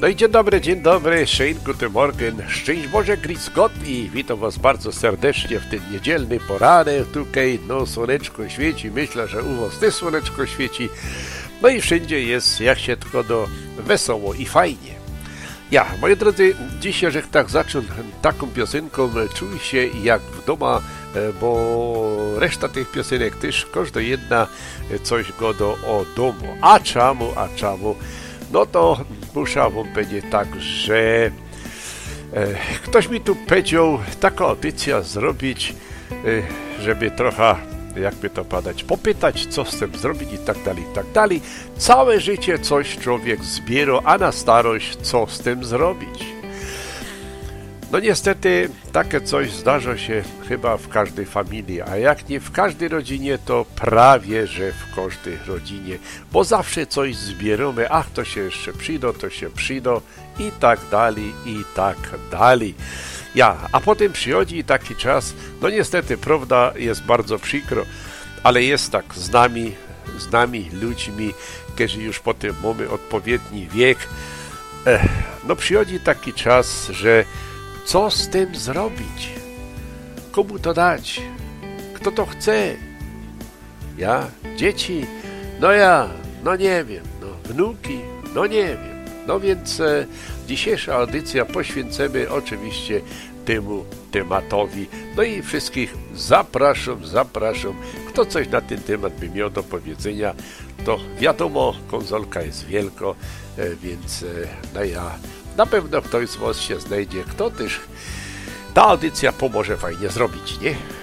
No i dzień dobry, schönen guten Morgen, szczęść Boże, Grüß Gott i witam was bardzo serdecznie w ten niedzielny poranek. Tutaj słoneczko świeci, myślę, że u was też słoneczko świeci. No i wszędzie jest, jak się tylko wesoło i fajnie. Ja, moi drodzy, dzisiaj, że tak zacząć taką piosenką, czuję się jak w domu, bo reszta tych piosenek też, każda jedna coś godo o domu. A czemu? No to muszę wam powiedzieć tak, że ktoś mi tu powiedział taką audycję zrobić, żeby trochę, jakby to padać, popytać, co z tym zrobić i tak dalej. Całe życie coś człowiek zbiera, a na starość co z tym zrobić? No niestety takie coś zdarza się chyba w każdej familii, a jak nie w każdej rodzinie, to prawie, że w każdej rodzinie, bo zawsze coś zbieramy, ach, to się jeszcze przyjdą i tak dalej. Ja, a potem przychodzi taki czas, no niestety, prawda, jest bardzo przykro, ale jest tak z nami ludźmi, którzy już potem mamy odpowiedni wiek, no przychodzi taki czas, że co z tym zrobić? Komu to dać? Kto to chce? Ja? Dzieci? No nie wiem. Wnuki? No nie wiem. No więc dzisiejsza audycja poświęcimy oczywiście temu tematowi. No i wszystkich zapraszam. Kto coś na ten temat by miał do powiedzenia, to wiadomo, konsolka jest wielka, więc na pewno ktoś z was się znajdzie, kto też ta audycja pomoże fajnie zrobić, nie?